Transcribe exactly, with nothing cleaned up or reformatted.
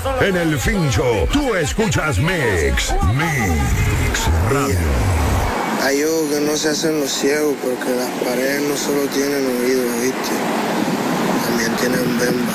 En el Fincho, tú escuchas Mix, Mix Radio. Hay ojos que no se hacen los ciegos porque las paredes no solo tienen oídos, ¿viste? También tienen bemba.